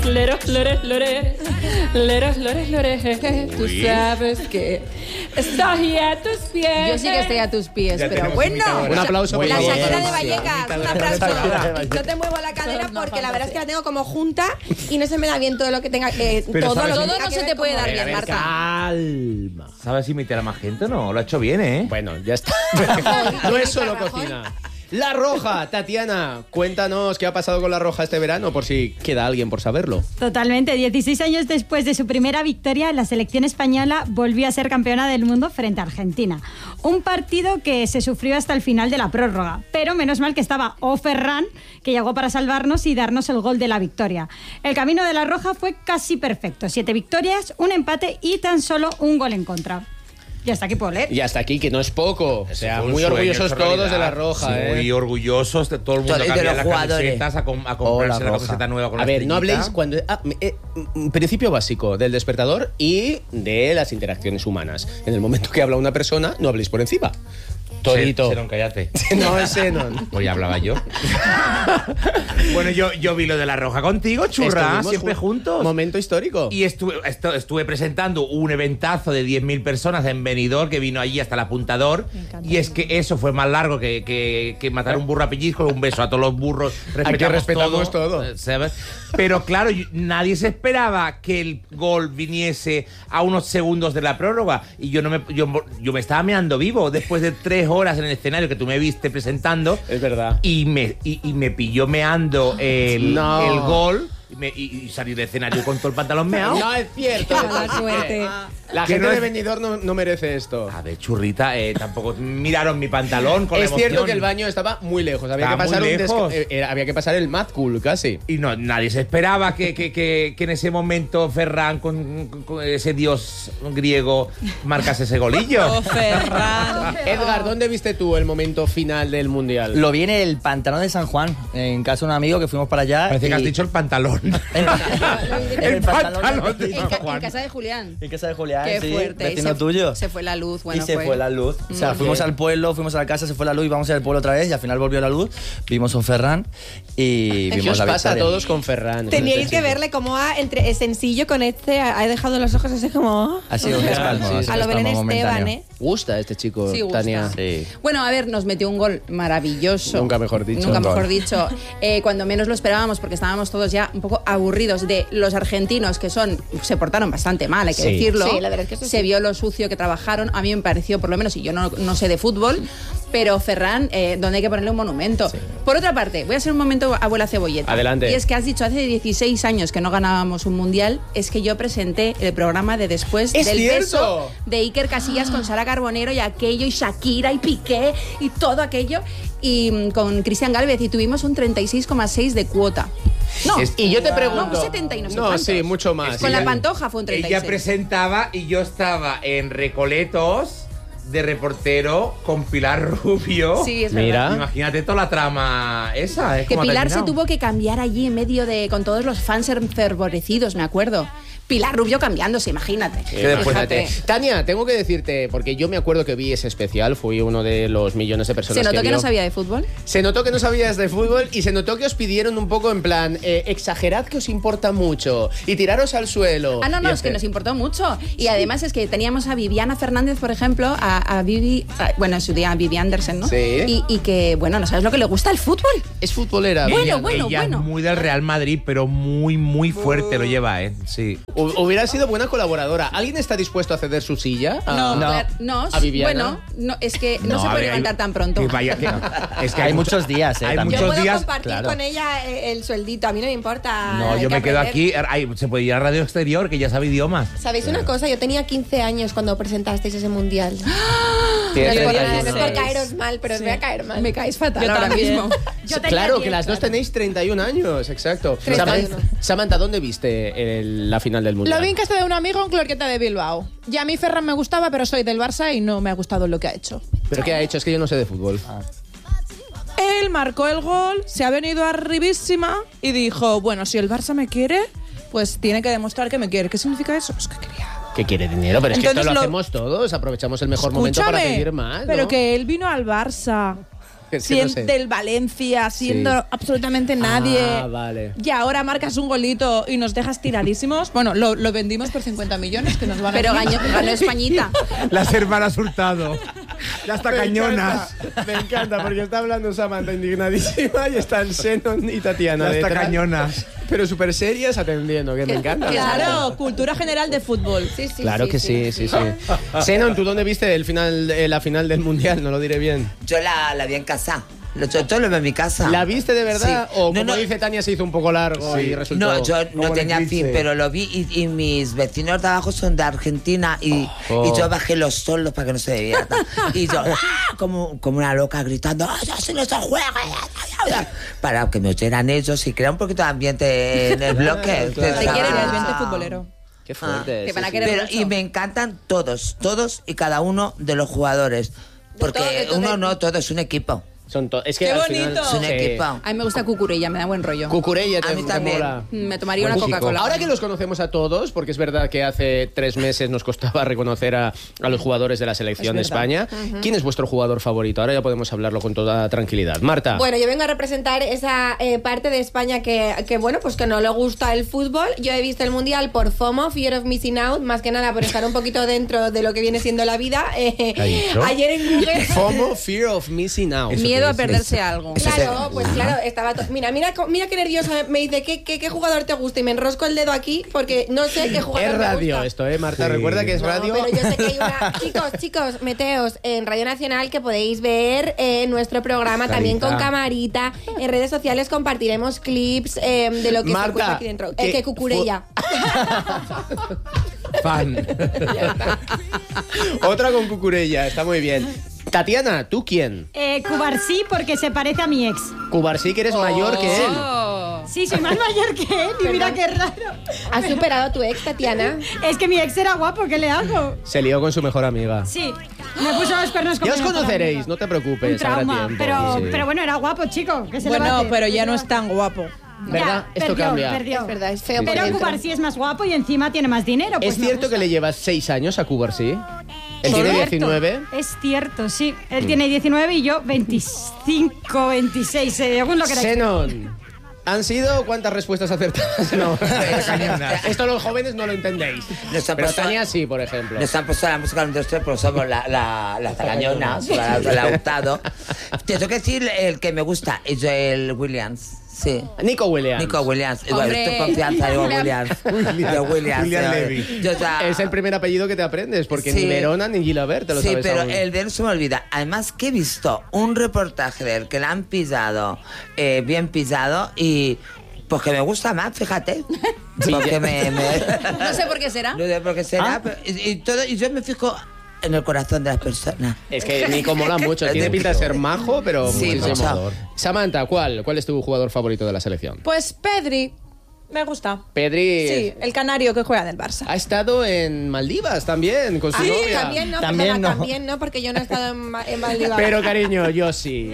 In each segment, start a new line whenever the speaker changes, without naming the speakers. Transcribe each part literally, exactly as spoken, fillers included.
Lero, lore, lore, lero, lore, lore, tú sabes que estoy a tus pies.
Yo sí que estoy a tus pies,
Ya
pero
tenemos
bueno.
invitadora.
Un aplauso por
La
favor.
Shakira de
Sí.
Vallecas, un aplauso. No te muevo la cadera porque la verdad es que la tengo como junta y no se me da bien todo lo que tenga eh,
Pero
todo
¿sabes?
lo que
Todo
tenga no que se ver te puede como- dar bien, Marta.
Calma.
¿Sabes imitar a más gente o no? Lo ha hecho bien, ¿eh?
Bueno, ya está. No es solo cocina. La Roja, Tatiana, cuéntanos qué ha pasado con La Roja este verano, por si queda alguien por saberlo.
Totalmente. dieciséis años después de su primera victoria, la selección española volvió a ser campeona del mundo frente a Argentina. Un partido que se sufrió hasta el final de la prórroga, pero menos mal que estaba O Ferran, que llegó para salvarnos y darnos el gol de la victoria. El camino de La Roja fue casi perfecto. Siete victorias, un empate y tan solo un gol en contra. Y hasta aquí puedo leer.
Y hasta aquí, que no es poco. O sea,
Fue un
muy
sueño
orgullosos
hecho
todos
realidad.
de La Roja,
Sí,
¿eh?
muy orgullosos de todo el mundo
De
cambia
los
las
jugadores.
camisetas a, com- a
Oh, La
comprarse la
Roja.
camiseta nueva con
A
la
ver, no
estrellita.
habléis cuando... ah, eh, mm, principio básico del despertador y de las interacciones humanas. En el momento que habla una persona, no habléis por encima. Todito.
Senon, cállate.
No es Senon.
Pues ya hablaba yo. Bueno, yo, yo vi lo de La Roja contigo, churra,
Estuvimos
siempre
jun-
juntos.
Momento histórico.
Y estuve, esto- estuve presentando un eventazo de diez mil personas en Benidorm que vino allí hasta el apuntador. Y es que eso fue más largo que, que, que matar un burro a pellizco. Un beso a todos los burros.
Aquí respetamos todo.
eh, ¿sabes? Pero claro, yo- nadie se esperaba que el gol viniese a unos segundos de la prórroga. Y yo no me, yo, yo me estaba meando vivo después de tres horas en el escenario que tú me viste presentando.
Es verdad.
Y me, y, y me pilló meando el,
No.
el gol. Y, me- y- y salí del escenario con todo el pantalón meado.
No es cierto.
Mala suerte.
La
Que
gente
no
de
es-
Benidorm no, no merece esto.
A ver, churrita, eh, tampoco miraron mi pantalón con la
Es cierto
emoción.
que el baño estaba muy lejos. Había,
Estaba
que pasar,
muy
un des-
lejos.
eh, eh, había que pasar el Mad Cool casi.
Y no, nadie se esperaba que, que, que, que en ese momento Ferran, con, con ese dios griego, marcase ese golillo.
Oh, Ferran.
Edgar, ¿dónde viste tú el momento final del Mundial?
Lo vi en el pantalón de San Juan, en casa de un amigo que fuimos para allá.
Parece que
y-
has dicho el pantalón.
En,
En
en el pantalón de
En,
San
ca- en
Juan.
casa de Julián.
En casa de Julián,
Qué
sí,
fuerte. Y
vecino
se,
tuyo.
Se fue la luz. Bueno,
y se fue. la luz. O sea,
Muy
fuimos
bien.
al pueblo, fuimos a la casa, se fue la luz y vamos al pueblo otra vez y al final volvió la luz. Vimos un Ferran y
¿Qué
vimos
os
la
pasa a
victoria.
todos con Ferran?
Teníais que verle cómo ha, entre es sencillo con este, ha ha dejado los ojos así como...
Ha sido un espasmo,
Sí,
ha
sí.
sido
A lo
un
Belén
espasmo
Esteban,
momentáneo.
¿eh?
Gusta este chico,
Sí, gusta.
Tania.
Sí.
Bueno, a ver, nos metió un gol maravilloso.
Nunca mejor dicho.
Nunca
Un gol.
mejor dicho. Eh, cuando menos lo esperábamos, porque estábamos todos ya un poco aburridos de los argentinos, que son se portaron bastante mal, hay que
Sí.
decirlo.
Sí, la verdad es que eso
Se
sí.
vio lo sucio que trabajaron. A mí me pareció, por lo menos, y yo no, no sé de fútbol, pero Ferran, eh, donde hay que ponerle un monumento. Por otra parte, voy a hacer un momento abuela cebolleta.
Adelante.
Y es que has dicho hace dieciséis años que no ganábamos un mundial, es que yo presenté el programa de después
¡Es
del
cierto!
beso de Iker Casillas con Sara Carbonero y aquello, y Shakira y Piqué y todo aquello, y mm, con Cristian Gálvez, y tuvimos un treinta y seis coma seis de cuota. No,
Es- y yo te pregunto.
no, un setenta y no sé
No,
cuántos.
sí, mucho más.
Con
Sí.
la Pantoja fue un treinta y seis.
Ella presentaba y yo estaba en Recoletos de reportero con Pilar Rubio.
Sí, es
Mira.
verdad.
Imagínate toda la trama esa. Es
Que
como ha
Pilar se
terminado.
tuvo que cambiar allí en medio de con todos los fans enfervorecidos, me acuerdo. Pilar Rubio cambiándose, imagínate.
Eh, imagínate.
Fíjate.
Tania, tengo que decirte, porque yo me acuerdo que vi ese especial, fui uno de los millones de personas
¿Se notó que,
vio.
no sabía de fútbol?
Se notó que no sabías de fútbol y se notó que os pidieron un poco en plan, eh, exagerad que os importa mucho y tiraros al suelo.
Ah, no, no,
Y
es que
hacer-
nos importó mucho. Y además es que teníamos a Viviana Fernández, por ejemplo, a, a Vivi, a- bueno, en su día a Vivi Andersen, ¿no?
Sí.
Y, y que, bueno, ¿no sabes lo que le gusta el fútbol?
Es futbolera.
Bueno,
Ella,
bueno,
ella
bueno.
es muy del Real Madrid, pero muy, muy fuerte lo lleva, ¿eh? Sí.
Hu- Hubiera sido buena colaboradora. ¿Alguien está dispuesto a ceder su silla? A-
No,
No.
ver, no,
¿A Viviana?
bueno, no, es que no, se
a
puede
ver,
levantar
hay-
tan pronto.
que vaya, que- es que
Hay muchos días, ¿eh?
Hay
también.
Yo
muchos
puedo
días.
compartir
claro.
con ella eh, el sueldito, a mí no me importa.
No,
hay
yo
que
me quedo
aprender.
aquí. Ay, se puede ir a Radio Exterior, que ya sabe idiomas.
¿Sabéis una cosa? Yo tenía quince años cuando presentasteis ese mundial.
Tienes
No es por-
treinta y
no es
uno.
por caeros mal, pero os voy a caer mal.
Me caes fatal
Yo
ahora
también.
mismo.
Yo tenía
Claro,
diez,
que las dos
claro.
tenéis treinta y un años, exacto.
treinta y uno.
Samantha, Samantha, ¿dónde viste el- la final del Mundial?
Lo vi en casa de un amigo en Clorqueta de Bilbao. Y a mí Ferran me gustaba, pero soy del Barça y no me ha gustado lo que ha hecho.
¿Pero qué ha hecho? Es que yo no sé de fútbol.
Él marcó el gol, se ha venido arribísima y dijo, bueno, si el Barça me quiere, pues tiene que demostrar que me quiere. ¿Qué significa eso? Pues que quería.
Que quiere dinero, pero es que
Entonces
esto lo,
lo-
hacemos todos. Aprovechamos el mejor momento para
Escúchame,
pedir más, ¿no?
pero que él vino al Barça.
Es que
siendo
no sé.
del Valencia, siendo
Sí.
absolutamente nadie.
Ah, vale.
Y ahora marcas un golito y nos dejas tiradísimos. Bueno, lo, lo vendimos por cincuenta millones que nos van a
Pero
venir.
ganó, ganó Españita.
Las hermanas Hurtado. Ya está cañonas.
Encanta, me encanta, porque está hablando Samantha indignadísima y están Senon y Tatiana.
Ya está
detrás,
cañonas.
Pero súper serias atendiendo, que me encanta.
Claro, cultura general de fútbol.
Sí, sí,
Claro que sí, sí, sí. Senon, ¿tú dónde viste el final, eh, la final del Mundial? No lo diré bien.
Yo la, la vi en casa. Lo, yo, yo lo vi en mi casa.
¿La viste de verdad?
Sí.
¿O
No,
como
no.
dice Tania, se hizo un poco largo y resultó...?
No, yo
como
no
el
tenía
eclipse.
fin, pero lo vi y, y mis vecinos de abajo son de Argentina y,
Oh.
y yo bajé los solos para que no se diviertan. Y yo, ¡ah! como, como una loca gritando, ¡ah, ya se nos juega! Para que me oyeran ellos y crear un poquito de ambiente en el bloque.
Claro.
Te quieren el
Ah.
ambiente futbolero.
Qué fuerte.
Te
sí,
van a
sí.
querer
Pero,
mucho.
y me encantan todos, todos y cada uno de los jugadores. Porque
todo, de todo.
uno no, todo es un equipo.
Son to- es que
¡Qué
al
bonito!
final-
Es un
sí.
equipo.
A mí me gusta Cucurella, me da buen rollo.
Cucurella te,
A mí
te
también.
mola.
Me tomaría
Buen
una
chico.
Coca-Cola.
Ahora que los conocemos a todos, porque es verdad que hace tres meses nos costaba reconocer a, a los jugadores de la selección de
Es verdad.
España. ¿Quién es vuestro jugador favorito? Ahora ya podemos hablarlo con toda tranquilidad. Marta.
Bueno, yo vengo a representar esa eh, parte de España que, que, bueno, pues que no le gusta el fútbol. Yo he visto el Mundial por FOMO, Fear of Missing Out, más que nada por estar un poquito dentro de lo que viene siendo la vida. Eh,
¿Ha dicho?
ayer en Google...
FOMO, Fear of Missing Out.
Miedo a perderse algo.
Claro, pues claro, estaba to- Mira, mira, co- mira qué nerviosa me dice, ¿qué, qué, qué jugador te gusta? Y me enrosco el dedo aquí porque no sé qué jugador
Es
me
radio
gusta.
esto, ¿eh, Marta?
Sí.
Recuerda que es
No,
radio.
pero yo sé que hay una... Chicos, chicos, meteos en Radio Nacional que podéis ver eh, nuestro programa también con camarita. En redes sociales compartiremos clips eh, de lo que
Marta,
se cuenta aquí dentro.
que
Eh, que cucurella.
Fan.
Otra con Cucurella, está muy bien. Tatiana, ¿tú quién?
Eh, Cubarsí porque se parece a mi ex.
Cubarsí, que eres mayor que él.
Oh.
Sí, soy más mayor que él y mira qué raro.
¿Has superado a tu ex, Tatiana?
Es que mi ex era guapo, ¿qué le hago?
Se lió con su mejor amiga.
Sí, me puso los cuernos con
Ya
mi
os
mejor
conoceréis,
amiga.
no te preocupes.
Un trauma,
habrá tiempo,
pero,
sí.
pero bueno, era guapo, chico. ¿Qué se le va a
Bueno,
hacer?
pero
¿Qué
ya
se
no
va
es
a
tan guapo.
hacer?
¿Verdad?
Ya,
Esto
perdió,
cambia.
perdió.
Es verdad, es feo por
Pero
dentro.
Cubarsí es más guapo y encima tiene más dinero. Pues
¿Es
me
cierto
gusta.
que le llevas seis años a Cubarsí? Él tiene
cierto,
diecinueve.
Es cierto, sí. Él tiene diecinueve y yo veinticinco, veintiséis, según lo que era.
Xenon, ¿han sido cuántas respuestas acertadas? No. Esto los jóvenes no lo entendéis.
Nos han
Pero
puesto-
Tania sí, por ejemplo.
Nos han puesto la música en industria, pero somos la, la, las tagañonas, la, la Hurtado. Te tengo que decir el que me gusta, es Joel Williams. Sí.
Nico Williams.
Nico Williams. Igual,
Hombre.
estoy confianza, digo Williams. Digo Williams.
William
eh,
Levy.
yo ya-
Es el primer apellido que te aprendes, porque
Sí.
ni Verona ni Gilabert te lo
Sí,
sabes
pero
aún.
el de él se me olvida. Además que he visto un reportaje de él que le han pillado, eh, bien pillado, y pues que me gusta más, fíjate. Porque me, me-
No sé por qué será.
No sé por qué será,
Ah.
pero- y, y todo, y yo me fijo en el corazón de las personas.
Es que Nico mola mucho. Tiene pinta de ser majo, pero
Sí,
muchísimo.
mucho.
Samantha, ¿cuál? ¿Cuál es tu jugador favorito de la selección?
Pues Pedri, me gusta.
Pedri
Sí, el canario que juega del Barça.
ha estado en Maldivas también, con su
Sí,
novia.
también no,
También
perdona,
no.
también no, porque yo no he estado en, Ma- en Maldivas.
Pero cariño, yo sí.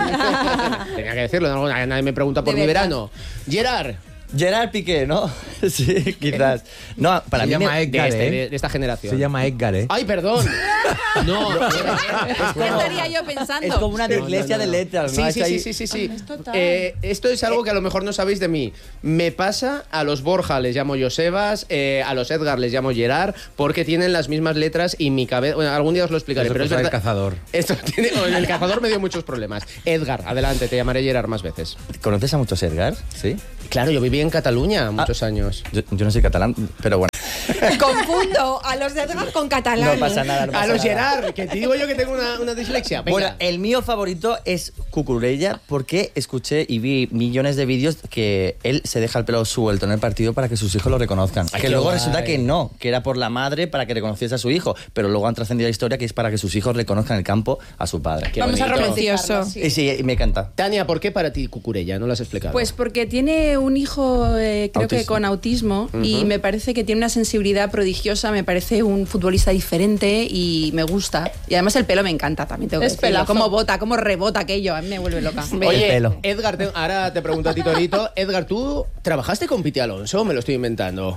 Tenía que decirlo, no, nadie me pregunta por
De
mi
verdad.
verano. Gerard,
Gerard Piqué, ¿no? Sí, quizás. No, para
Se
mí
llama
me-
de,
Edgar,
este-
¿eh?
de- de esta generación.
Se llama Edgar, ¿eh?
Ay, perdón. No,
¿Qué estaría yo pensando?
es como una
No, no,
dislexia
no,
de
no.
letras,
Sí,
¿no?
sí,
Es
sí,
ahí-
sí, sí, sí.
Es total.
Eh, esto es algo que a lo mejor no sabéis de mí. Me pasa a los Borja les llamo Josebas, eh, a los Edgar les llamo Gerard, porque tienen las mismas letras y mi cabeza... Bueno, algún día os lo explicaré,
Eso
pero es
cosa del
verdad...
cazador.
Esto tiene... o en el cazador me dio muchos problemas. Edgar, adelante, te llamaré Gerard más veces.
¿Conoces a muchos Edgar? Sí.
Claro, yo viví en Cataluña muchos
Ah.
años.
Yo, yo no soy catalán, pero bueno.
Confundo a los de Edgar con catalán.
No pasa nada. No pasa
A los
nada.
Gerard, que te digo yo que tengo una, una dislexia. Venga.
Bueno, el mío favorito es Cucurella porque escuché y vi millones de vídeos que él se deja el pelo suelto en el partido para que sus hijos lo reconozcan.
Ay,
que
qué
luego
guay.
resulta que no, que era por la madre para que reconociese a su hijo, pero luego han trascendido la historia que es para que sus hijos reconozcan en el campo a su padre.
Qué
Vamos a
bonito.
romantizarlo.
Y sí, y me encanta.
Tania, ¿por qué para ti Cucurella? No lo has explicado.
Pues porque tiene un hijo, eh, creo que
Autismo.
con autismo, y me parece que tiene una sensibilidad prodigiosa, me parece un futbolista diferente y me gusta. Y además el pelo me encanta también, tengo que
Es
decirlo.
pelazo.
Cómo bota, cómo rebota aquello, a mí me vuelve loca.
Oye,
El pelo.
Edgar, te- ahora te pregunto a ti, Torito. Edgar, ¿tú trabajaste con Piti Alonso o me lo estoy inventando?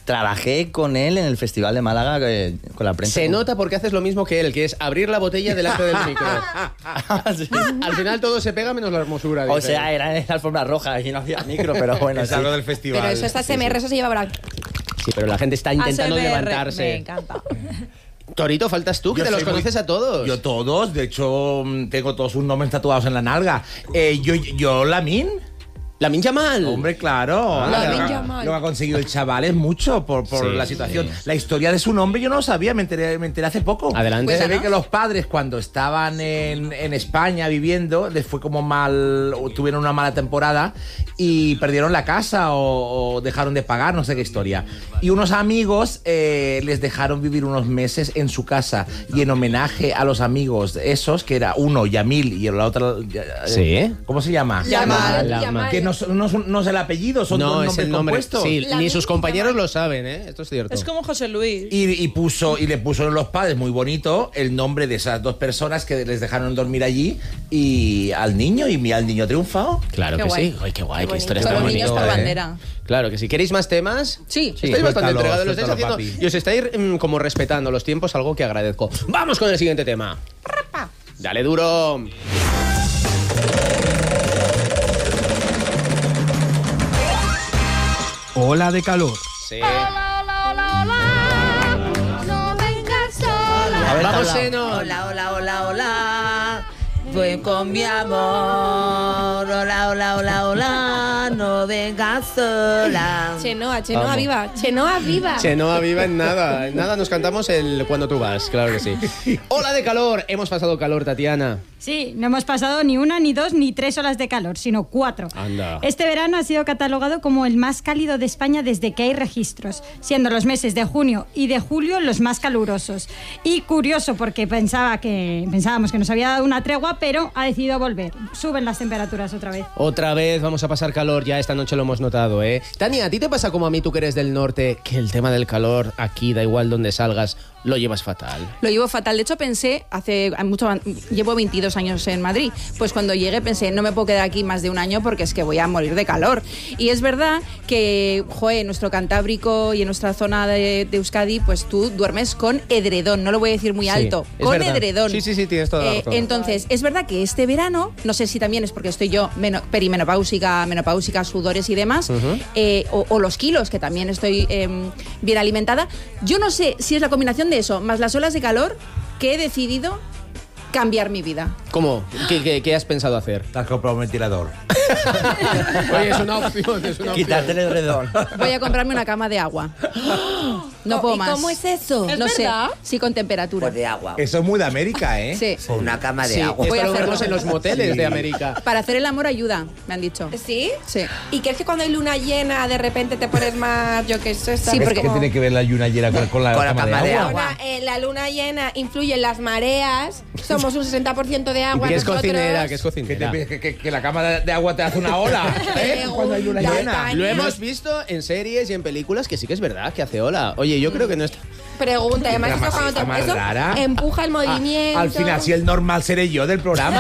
Trabajé con él en el Festival de Málaga eh, con la prensa.
Se nota porque haces lo mismo que él, que es abrir la botella delante del micro.
Sí.
Al final todo se pega menos la hermosura.
O
dice.
sea, era en la alfombra roja y no había micro, pero bueno.
Es
sí.
algo del festival.
Pero eso está S M R, eso se lleva ahora.
Sí, pero la gente está intentando
A S M R,
levantarse.
Me encanta.
Torito, faltas tú, que
Yo
te los
soy muy-
conoces a todos.
Yo todos, de hecho, mm, tengo todos sus nombres tatuados en la nalga. Eh, yo, yo, Lamin.
Lamin Yamal.
Hombre, claro.
Lamine
Lo que-
Yamal.
Lo que ha conseguido el chaval es mucho por, por
Sí,
la situación.
sí.
La historia de su nombre yo no lo sabía, me enteré, me enteré hace poco.
Adelante.
Se ve que los padres cuando estaban en, en España viviendo, les fue como mal, o tuvieron una mala temporada y perdieron la casa o, o dejaron de pagar, no sé qué historia. Y unos amigos eh, les dejaron vivir unos meses en su casa y en homenaje a los amigos esos, que era uno Yamil y la otra...
Sí.
¿Cómo se llama?
Yamal,
Yamal.
Yamal.
Que no, son- no, son- no es el apellido, son dos
No,
nombres
es el nombre.
compuestos.
Sí,
Lamin
ni sus compañeros
Yamal.
lo saben, ¿eh? Esto es cierto.
Es como José Luis.
Y, y puso y le puso los padres muy bonito el nombre de esas dos personas que les dejaron dormir allí y al niño y mira, al niño ha triunfado.
Claro
Qué
que
guay.
sí. Ay, qué guay, qué,
Qué
historia
Con
tan
los niños
bonita.
por
eh.
bandera.
Claro que sí. ¿Queréis más temas?
Sí.
Estáis
Sí,
bastante
suéltalo,
entregados, lo estáis
suéltalo,
haciendo
papi.
y os estáis mm, como respetando los tiempos, algo que agradezco. Vamos con el siguiente tema. Dale duro.
Ola de calor.
Sí.
A ver,
Vamos,
Tabla.
Seno.
Hola, hola, hola, hola. Fue con mi amor. Hola, hola, hola, hola. No vengas sola.
Chenoa, Chenoa
Vamos.
viva. Chenoa viva.
Chenoa viva en nada. En nada nos cantamos el Cuando tú vas, claro que sí. Ola de calor. Hemos pasado calor, Tatiana.
Sí, no hemos pasado ni una, ni dos, ni tres olas de calor, sino cuatro.
Anda.
Este verano ha sido catalogado como el más cálido de España desde que hay registros, siendo los meses de junio y de julio los más calurosos. Y curioso, porque pensaba que, pensábamos que nos había dado una tregua, pero ha decidido volver. Suben las temperaturas otra vez.
Otra vez vamos a pasar calor, ya esta noche lo hemos notado, ¿eh? Tania, ¿a ti te pasa como a mí, tú que eres del norte, que el tema del calor aquí, da igual donde salgas, lo llevas fatal?
Lo llevo fatal. De hecho, pensé, hace mucho, llevo veintidós años en Madrid, pues cuando llegué pensé, no me puedo quedar aquí más de un año porque es que voy a morir de calor. Y es verdad que, joder, en nuestro Cantábrico y en nuestra zona de, de Euskadi, pues tú duermes con edredón, no lo voy a decir muy
Sí,
alto,
es
con
verdad.
edredón.
Sí, sí, sí, tienes toda la
Eh,
razón.
Entonces, es verdad que este verano, no sé si también es porque estoy yo meno- perimenopáusica, menopáusica, sudores y demás, eh, o, o los kilos, que también estoy eh, bien alimentada. Yo no sé si es la combinación de eso, más las olas de calor, que he decidido cambiar mi vida.
¿Cómo? ¿Qué, qué, qué has pensado hacer?
Te has comprado un ventilador.
Oye, es una opción, es una opción.
Quitarte el edredón.
Voy a comprarme una cama de agua. No puedo
¿Y
más.
cómo es eso?
¿Es
No sé,
verdad?
sí, con temperatura.
Pues de agua.
Eso es muy de América, ¿eh?
Sí.
O una cama de
Sí,
agua.
Voy a
esto lo
hacerlo.
vemos en los moteles
Sí.
de América.
Para hacer el amor ayuda, me han dicho.
¿Sí?
Sí.
¿Y crees que cuando hay luna llena de repente te pones más, yo qué sé,
Sí,
sabes
porque-
¿Qué
cómo-
tiene que ver la luna llena con, con la,
Con la
cama,
cama
de
de
agua?
agua.
Ahora, eh, la luna llena influye en las mareas, somos un sesenta por ciento de agua
Que es
nosotros.
cocinera, que es
¿Qué
cocinera.
te- que, que- que la cama de, de agua te hace una ola, ¿eh?
Según
Cuando hay luna
la
llena.
Tania.
Lo hemos visto en series y en películas que sí que es verdad que hace ola. Oye, yo creo que no está...
Pregunta, además
Pero
eso
más-
cuando
está
te
más
eso
rara.
empuja el
Ah,
movimiento.
al final, si el normal seré yo del programa.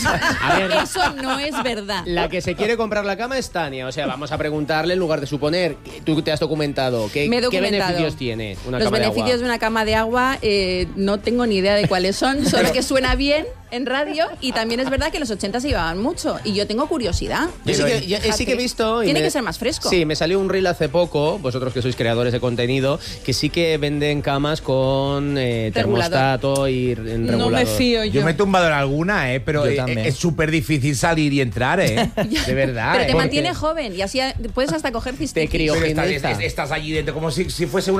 A ver,
Eso no es verdad.
la que se quiere comprar la cama es Tania. O sea, vamos a preguntarle en lugar de suponer. Tú te has documentado. ¿Qué,
Me he
qué
documentado.
beneficios tiene una
Los
cama
beneficios
de
de,
agua?
una cama de agua eh, no tengo ni idea de cuáles son, solo que suena bien en radio y también es verdad que en los ochenta se llevaban mucho y yo tengo curiosidad.
Yo sí,
Pero
que, yo- sí que he visto... y
Tiene
me-
que ser más fresco.
Sí, me salió un reel hace poco, vosotros que sois creadores de contenido, que sí que venden camas con eh,
Regulador.
termostato y en
No
regulador.
me fío yo.
Yo me he tumbado en alguna, ¿eh? Pero
Yo
eh,
también.
es súper difícil salir y entrar, ¿eh? De verdad.
Pero
¿eh?
te mantiene
Porque-
joven y así puedes hasta coger cistitis.
Te crio-
Pero estás,
Criogeniza.
estás allí dentro como si, si fuese una